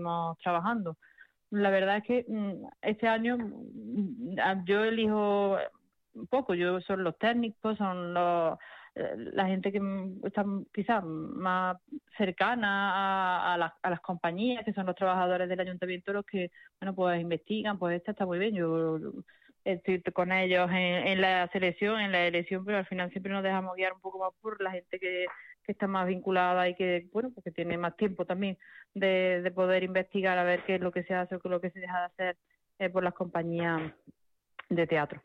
seguimos trabajando. La verdad es que este año yo elijo poco, son los técnicos, son la gente que está quizás más cercana a las compañías, que son los trabajadores del ayuntamiento, los que, bueno, pues investigan, pues esta está muy bien, yo estoy con ellos en la selección, en la elección, pero al final siempre nos dejamos guiar un poco más por la gente que está más vinculada y que, bueno, porque tiene más tiempo también de poder investigar a ver qué es lo que se hace o qué es lo que se deja de hacer por las compañías de teatro.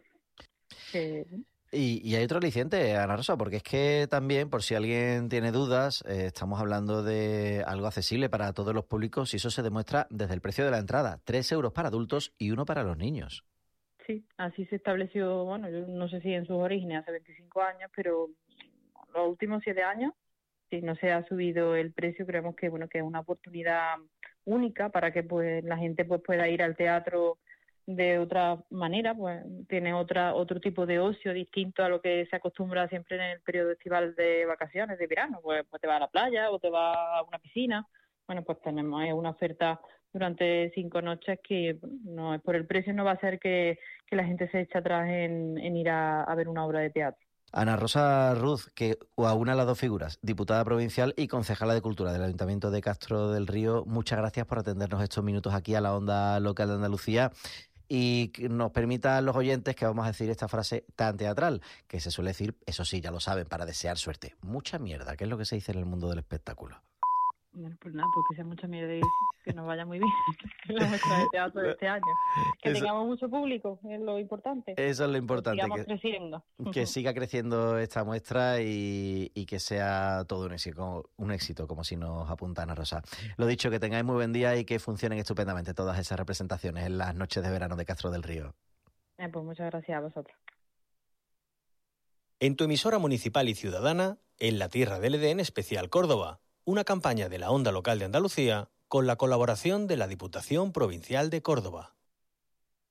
Y hay otro aliciente, Ana Rosa, porque es que también, por si alguien tiene dudas, estamos hablando de algo accesible para todos los públicos y eso se demuestra desde el precio de la entrada, 3 euros para adultos y 1 para los niños. Sí, así se estableció, bueno, yo no sé si en sus orígenes hace 25 años, pero los últimos 7 años, si no se ha subido el precio, creemos que, bueno, que es una oportunidad única para que pues la gente pues pueda ir al teatro de otra manera, pues tiene otro tipo de ocio distinto a lo que se acostumbra siempre en el periodo estival de vacaciones, de verano, pues te vas a la playa o te vas a una piscina. Bueno, pues tenemos una oferta durante 5 noches que no es por el precio, no va a ser que la gente se eche atrás en ir a ver una obra de teatro. Ana Rosa Ruz, que aúna las dos figuras, diputada provincial y concejala de Cultura del Ayuntamiento de Castro del Río, muchas gracias por atendernos estos minutos aquí a la Onda Local de Andalucía y que nos permita a los oyentes que vamos a decir esta frase tan teatral, que se suele decir, eso sí, ya lo saben, para desear suerte. Mucha mierda, que es lo que se dice en el mundo del espectáculo. Bueno, pues nada, pues que sea mucha mierda y que nos vaya muy bien la muestra de teatro de este año. Que tengamos mucho público, es lo importante. Eso es lo importante. Que sigamos creciendo. Que siga creciendo esta muestra y que sea todo un éxito, como si nos apunta Ana Rosa. Lo dicho, que tengáis muy buen día y que funcionen estupendamente todas esas representaciones en las noches de verano de Castro del Río. Pues muchas gracias a vosotros. En tu emisora municipal y ciudadana, en la tierra del Edén Especial Córdoba, una campaña de la Onda Local de Andalucía con la colaboración de la Diputación Provincial de Córdoba.